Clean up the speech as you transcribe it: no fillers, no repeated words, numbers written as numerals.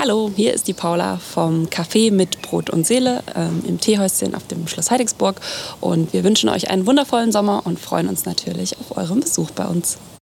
Hallo, hier ist die Paula vom Café mit Brot und Seele im Teehäuschen auf dem Schloss Heidigsburg. Und wir wünschen euch einen wundervollen Sommer und freuen uns natürlich auf euren Besuch bei uns.